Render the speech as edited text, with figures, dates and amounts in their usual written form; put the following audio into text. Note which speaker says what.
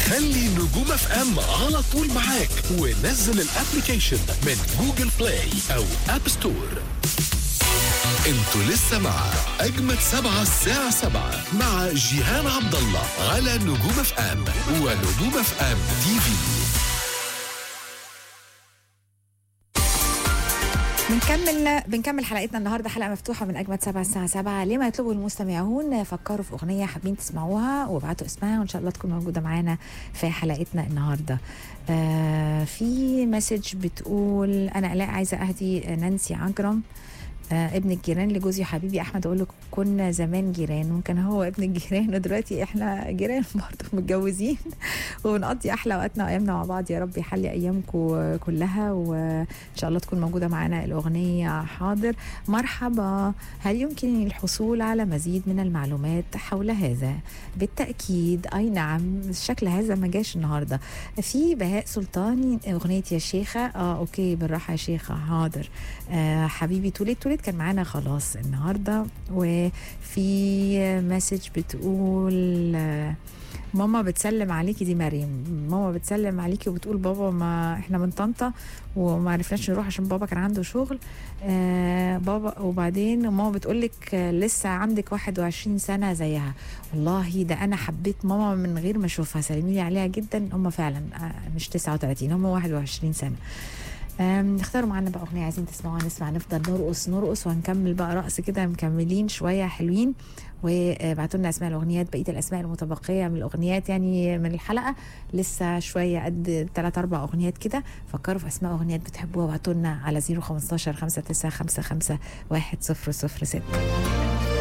Speaker 1: خلي نجوم اف ام على طول معاك، ونزل الابليكيشن من جوجل بلاي او اب ستور. انتوا لسه مع اجمد 7 الساعة 7 مع جيهان عبد الله على نجوم اف ام ونجوم اف ام تي في.
Speaker 2: بنكمل حلقتنا النهارده، حلقه مفتوحه من اجمد 7 الساعه 7. لما يطلبوا المستمعون فكروا في اغنيه حابين تسمعوها وابعتوا اسمها وان شاء الله تكون موجوده معانا في حلقتنا النهارده. في مسج بتقول انا الاء عايزه اهدي نانسي عجرم ابن الجيران لجوزي حبيبي احمد، اقول له كنا زمان جيران وكان هو ابن الجيران ودلوقتي احنا جيران برضه متجوزين وبنقضي احلى وقتنا وايامنا مع بعض. يا رب يحلي ايامكم كلها وان شاء الله تكون موجوده معانا الاغنيه. حاضر مرحبا، هل يمكن الحصول على مزيد من المعلومات حول هذا؟ بالتاكيد اي نعم، الشكل هذا ما جاش النهارده. في بهاء سلطاني اغنيه يا شيخه. اوكي بالراحه يا شيخه. حاضر. حبيبي توليد كان معانا خلاص النهارده. وفي مسج بتقول ماما بتسلم عليكي، دي مريم. ماما بتسلم عليكي وبتقول بابا ما احنا من طنطا وما عرفناش نروح عشان بابا كان عنده شغل. بابا وبعدين ماما بتقولك لسه عندك 21 سنة زيها. والله ده انا حبيت ماما من غير ما اشوفها، سلمي لي عليها جدا. هم فعلا مش 39، هم 21 سنة. اختاروا معانا بقى اغنيه عايزين تسمعوها نسمع، نفضل نرقص وهنكمل بقى رقص كده، مكملين شويه حلوين. وابعتوا لنا اسماء الاغنيات، بقيه الاسماء المتبقيه من الاغنيات يعني من الحلقه لسه شويه قد 3-4 اغنيات كده. فكروا في اسماء اغنيات بتحبوها وابعتوا لنا على 015 5955 1006.